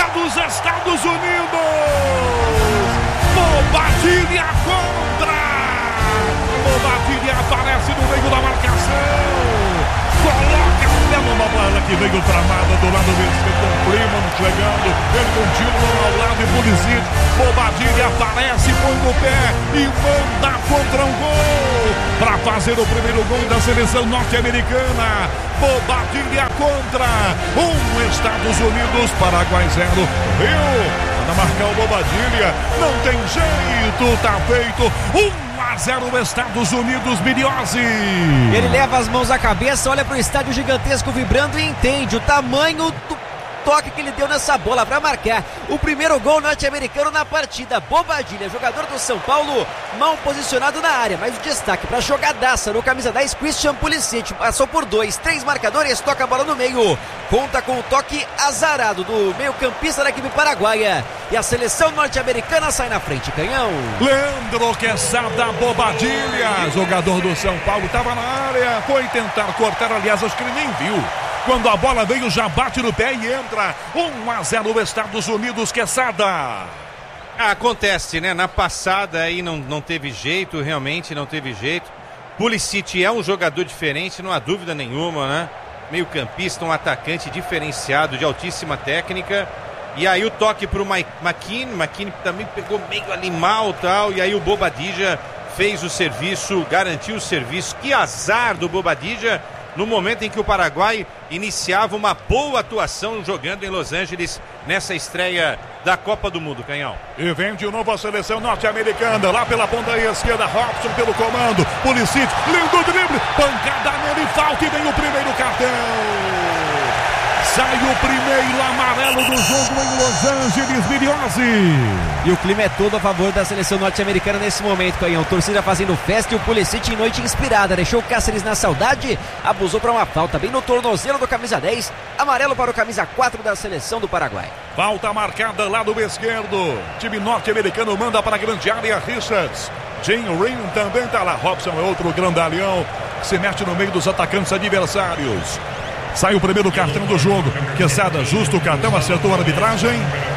dos Estados Unidos. Bobadilha contra. Bobadilha aparece no meio da marcação. Coloca o pé numa bola que veio tramada do lado esquerdo, com Freeman chegando, ele com Tillman ao lado e Pulisic. Bobadilha aparece, põe no pé e manda contra um gol, para fazer o primeiro gol da seleção norte-americana. Bobadilha contra Estados Unidos, Paraguai 0. Manda marcar o Bobadilha, não tem jeito, tá feito. 1-0 Estados Unidos, Miriose. Ele leva as mãos à cabeça, olha pro estádio gigantesco vibrando e entende o tamanho do toque que ele deu nessa bola para marcar o primeiro gol norte-americano na partida. Bobadilha, jogador do São Paulo, mal posicionado na área, mas o destaque para a jogadaça no camisa 10, Christian Pulisic, passou por 2, 3 marcadores, toca a bola no meio, conta com o toque azarado do meio-campista da equipe paraguaia, e a seleção norte-americana sai na frente. Canhão. Leandro Quesada, Bobadilha, jogador do São Paulo, estava na área, foi tentar cortar, aliás, acho que ele nem viu. Quando a bola veio, já bate no pé e entra. 1-0 Estados Unidos, Quesada. Acontece, né? Na passada aí não teve jeito, realmente não teve jeito. Pulisic é um jogador diferente, não há dúvida nenhuma, né? Meio campista, um atacante diferenciado, de altíssima técnica. E aí o toque pro McKinney também pegou meio ali mal, tal. E aí o Bobadilha fez o serviço, garantiu o serviço. Que azar do Bobadilha, no momento em que o Paraguai iniciava uma boa atuação jogando em Los Angeles nessa estreia da Copa do Mundo, Canhão. E vem de novo a seleção norte-americana, lá pela ponta esquerda, Robson pelo comando, Pulisic, lindo drible, pancada nele, falta e vem o primeiro cartão. Sai o primeiro amarelo do jogo em Los Angeles, Miriose. E o clima é todo a favor da seleção norte-americana nesse momento, Canhão. Torcida fazendo festa e o Pulisic em noite inspirada. Deixou o Cáceres na saudade, abusou para uma falta bem no tornozelo do camisa 10. Amarelo para o camisa 4 da seleção do Paraguai. Falta marcada lá do esquerdo. Time norte-americano manda para a grande área, Richards. Jim Ring também está lá. Robson é outro grandalhão que se mete no meio dos atacantes adversários. Sai o primeiro cartão do jogo. Quesada, justo o cartão, acertou a arbitragem.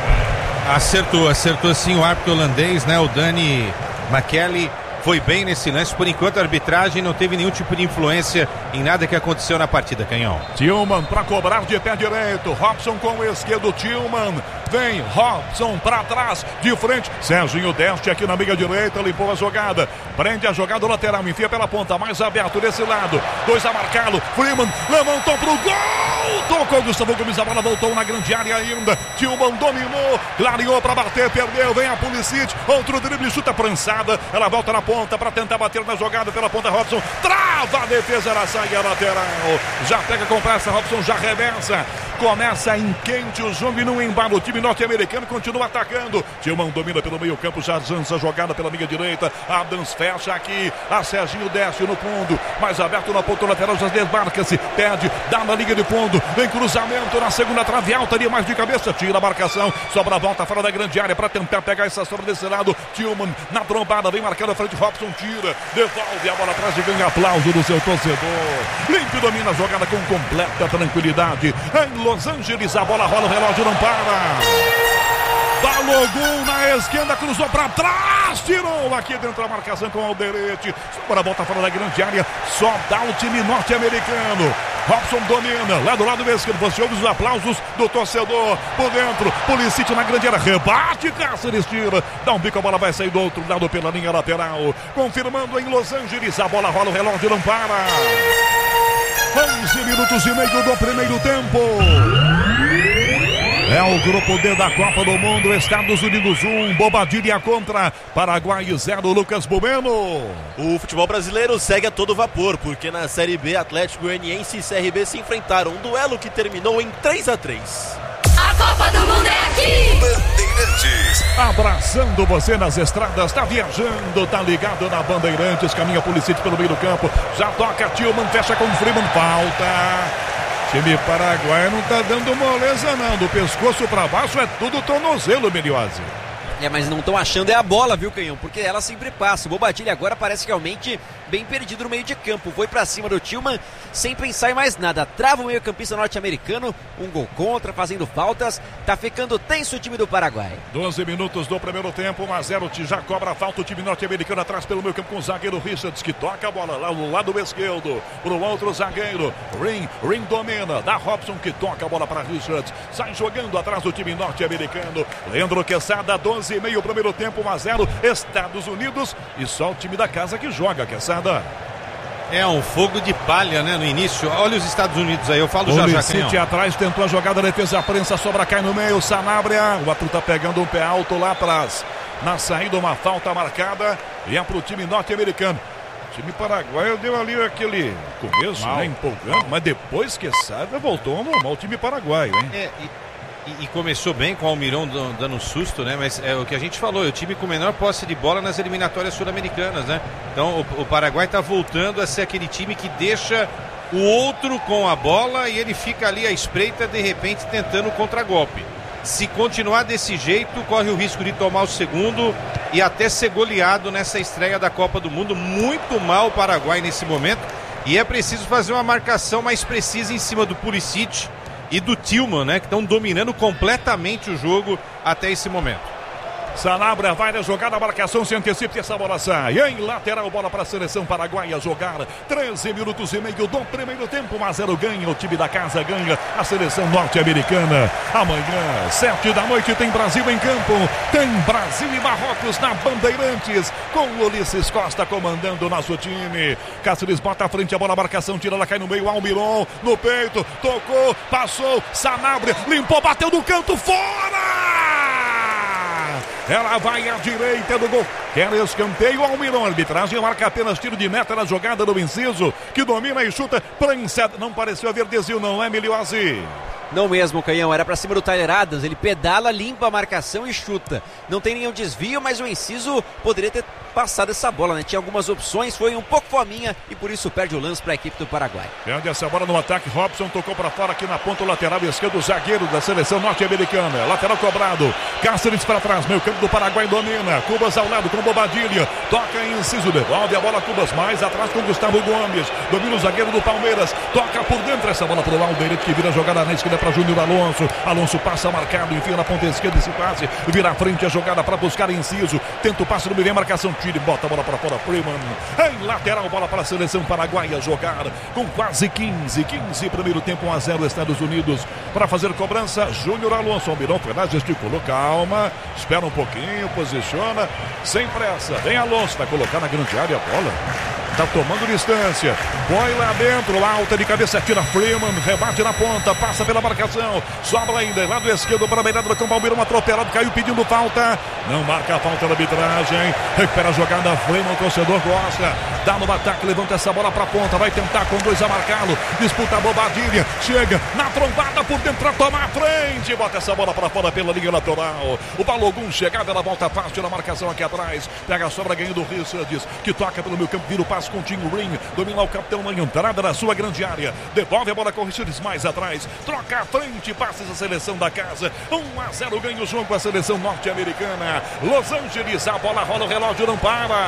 Acertou sim o árbitro holandês, né? O Danny McKelly foi bem nesse lance. Por enquanto a arbitragem não teve nenhum tipo de influência em nada que aconteceu na partida, Canhão. Tillman para cobrar de pé direito. Robson com o esquerdo, Tillman. Vem Robson para trás, de frente. Serginho Deste aqui na meia direita, limpou a jogada. Prende a jogada lateral, enfia pela ponta, mais aberto desse lado. 2 a marcá-lo. Freeman levantou pro gol. Tocou Gustavo Gomes, a bola voltou na grande área ainda. Tillman dominou, clareou para bater, perdeu. Vem a Pulisic, outro drible, chuta prensada. Ela volta na ponta para tentar bater na jogada pela ponta. Robson trava a defesa, ela sai a lateral. Já pega com pressa, Robson já reversa. Começa em quente o jogo e no embalo. O time norte-americano continua atacando. Tillman domina pelo meio campo, já lança a jogada pela meia direita. Adams fecha aqui. A Serginho desce no fundo, mais aberto na ponta lateral, já desmarca-se, perde, dá na linha de fundo. Vem cruzamento na segunda trave alta ali, mais de cabeça, tira a marcação, sobra a volta fora da grande área para tentar pegar essa sobra desse lado. Tillman na trombada, vem marcando a frente, Robson tira, devolve a bola atrás e ganha aplauso do seu torcedor. Limpe domina a jogada com completa tranquilidade. Em Los Angeles, a bola rola, o relógio não para. Balogum na esquerda, cruzou para trás, tirou aqui dentro da marcação com o Alderete. Para a volta fora da grande área, só dá o time norte-americano. Robson domina, lá do lado esquerdo, você ouve os aplausos do torcedor. Por dentro, Pulisic na grande área, rebate, Cáceres tira, dá um bico, a bola vai sair do outro lado pela linha lateral. Confirmando em Los Angeles, a bola rola, o relógio não para. 11 minutos e meio do primeiro tempo. É o grupo D da Copa do Mundo. Estados Unidos 1, Bobadilha contra Paraguai 0, Lucas Bumeno. O futebol brasileiro segue a todo vapor, porque na Série B, Atlético Goianiense e CRB se enfrentaram. Um duelo que terminou em 3-3. A Copa do Mundo é aqui! Bandeirantes. Abraçando você nas estradas, tá viajando, tá ligado na Bandeirantes, caminha Pulisic pelo meio do campo, já toca Tillman, fecha com Freeman, falta. Time paraguaio não tá dando moleza não, do pescoço pra baixo é tudo tornozelo, Miriose. Mas não estão achando a bola, viu, Canhão? Porque ela sempre passa. O Bobadilha agora parece realmente bem perdido no meio de campo. Foi pra cima do Tillman sem pensar em mais nada. Trava o meio-campista norte-americano. Um gol contra, fazendo faltas. Tá ficando tenso o time do Paraguai. 12 minutos do primeiro tempo, 1-0. Já cobra a falta o time norte-americano atrás pelo meio campo com o zagueiro Richards, que toca a bola lá no lado esquerdo pro outro zagueiro. Ring domina. Da Robson, que toca a bola para Richards. Sai jogando atrás do time norte-americano. Leandro Quesada, 12,5 primeiro tempo, 1-0. Estados Unidos e só o time da casa que joga, Quesada. É um fogo de palha, né, no início. Olha os Estados Unidos aí, eu falo já, City atrás, tentou a jogada, defesa, a prensa, sobra, cai no meio, Sanabria. O Arthur tá pegando um pé alto lá atrás. Na saída, uma falta marcada e é pro time norte-americano. O time paraguaio deu ali aquele começo, né, empolgando, mas depois que Quesada voltou ao normal o time paraguaio, hein? E começou bem com o Almirão dando susto, né? Mas é o que a gente falou, é o time com menor posse de bola nas eliminatórias sul-americanas, né? Então o Paraguai tá voltando a ser aquele time que deixa o outro com a bola e ele fica ali à espreita, de repente tentando o contragolpe. Se continuar desse jeito, corre o risco de tomar o segundo e até ser goleado nessa estreia da Copa do Mundo. Muito mal o Paraguai nesse momento e é preciso fazer uma marcação mais precisa em cima do Pulisic e do Tillman, né, que estão dominando completamente o jogo até esse momento. Sanabria vai na jogada, a marcação se antecipa e essa bola sai. Em lateral, bola para a seleção paraguaia jogar. 13 minutos e meio do primeiro tempo, 1-0 ganha. O time da casa ganha a seleção norte-americana. Amanhã, 7 da noite, tem Brasil em campo. Tem Brasil e Marrocos na Bandeirantes. Com o Ulisses Costa comandando o nosso time. Cáceres bota à frente a bola, a marcação, tira, ela cai no meio. Almiron no peito, tocou, passou. Sanabria limpou, bateu no canto, fora! Ela vai à direita do gol. Quer escanteio, Almiron. Arbitragem marca apenas tiro de meta na jogada do Inciso, que domina e chuta. Prensa. Não pareceu haver desvio, não é, Miliozzi? Não mesmo, Canhão. Era pra cima do Tyler Adams. Ele pedala, limpa a marcação e chuta. Não tem nenhum desvio, mas o Inciso poderia ter passado essa bola, né? Tinha algumas opções, foi um pouco fominha e por isso perde o lance para a equipe do Paraguai. Perde essa bola no ataque. Robson tocou para fora aqui na ponta lateral esquerda, o zagueiro da seleção norte-americana. Lateral cobrado. Cáceres para trás, meio campo do Paraguai domina. Cubas ao lado com Bobadilha. Toca em Inciso, devolve a bola Cubas mais atrás com Gustavo Gomes. Domina o zagueiro do Palmeiras. Toca por dentro essa bola para o Alderete, que vira jogada na esquerda para Júnior Alonso. Alonso passa marcado, enfia na ponta esquerda esse passe. Vira à frente a jogada para buscar Inciso. Tenta o passe no meio, marcação, tira e bota a bola para fora. Freeman em lateral, bola para a seleção paraguaia jogar com quase 15 primeiro tempo, 1-0 Estados Unidos. Para fazer cobrança, Júnior Alonso. Almirão Fernandes gesticulou, calma, espera um pouquinho, posiciona, sem pressa. Vem Alonso, vai colocar na grande área a bola. Tá tomando distância, põe lá dentro, alta de cabeça, tira Freeman, rebate na ponta, passa pela marcação, sobra ainda, lado esquerdo para a beirada do campo, Almirão atropelado, caiu pedindo falta, não marca a falta da arbitragem, recupera a jogada, Freeman, o torcedor gosta, dá no ataque, levanta essa bola para a ponta, vai tentar com dois a marcá-lo, disputa a Bobadilha, chega na trombada por dentro, a tomar a frente, bota essa bola para fora pela linha lateral, o Balogun chegada, ela volta fácil na marcação aqui atrás, pega a sobra, ganhando o Richards, que toca pelo meio campo, vira o passe com o Tim Ring, domina o capitão na entrada da sua grande área, devolve a bola com o Richards mais atrás, troca a frente, passa essa seleção da casa, 1-0 ganha o jogo com a seleção norte-americana. Los Angeles, a bola rola, o relógio não para.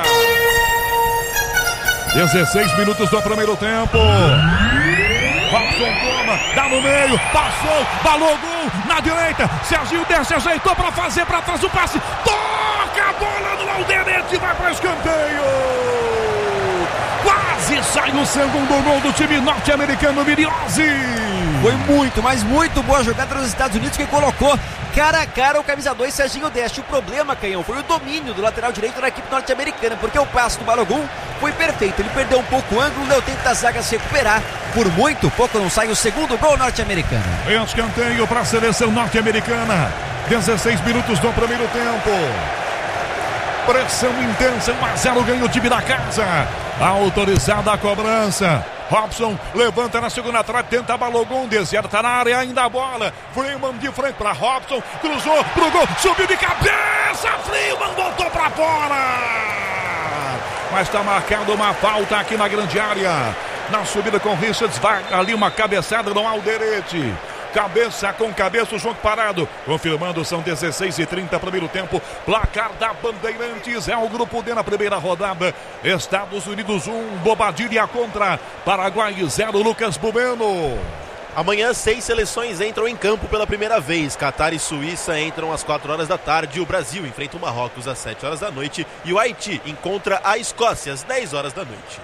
16 minutos do primeiro tempo. Robson toma, dá no meio, passou, Balogun na direita, Serginho desce, ajeitou para fazer, para trás o passe, toca a bola no Alderete, vai para escanteio. Quase sai o segundo gol do time norte-americano, Miliozzi. Foi muito, mas muito boa jogada dos Estados Unidos, que colocou cara a cara o camisa 2 Serginho Deste. O problema, Canhão, foi o domínio do lateral direito da equipe norte-americana, porque o passe do Balogun foi perfeito. Ele perdeu um pouco o ângulo, deu tempo da zaga se recuperar. Por muito pouco não sai o segundo gol norte-americano. Escanteio para a seleção norte-americana. 16 minutos do primeiro tempo. Pressão intensa, 1-0 ganha o time da casa. Autorizada a cobrança. Robson levanta na segunda trave, tenta Balogun, desviado, tá na área ainda a bola. Freeman de frente para Robson, cruzou pro gol, subiu de cabeça, Freeman voltou para fora. Mas tá marcando uma falta aqui na grande área. Na subida com Richards, vai ali uma cabeçada no Alderete. cabeça com cabeça, o jogo parado. Confirmando, são 16h30, primeiro tempo. Placar da Bandeirantes, é o grupo D na primeira rodada. Estados Unidos 1, Bobadilha contra Paraguai 0, Lucas Bumeno. Amanhã 6 seleções entram em campo pela primeira vez. Catar e Suíça entram às 4 horas da tarde. O Brasil enfrenta o Marrocos às 7 horas da noite. E o Haiti encontra a Escócia às 10 horas da noite.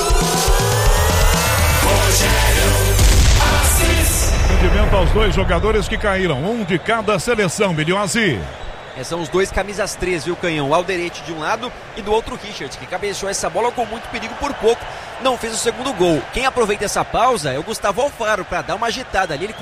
Rendimento aos dois jogadores que caíram, um de cada seleção, Bilhões. São os dois camisas 13, viu, Canhão? O Alderete de um lado e do outro Richard, que cabeceou essa bola com muito perigo por pouco. Não fez o segundo gol. Quem aproveita essa pausa é o Gustavo Alfaro para dar uma agitada ali. Ele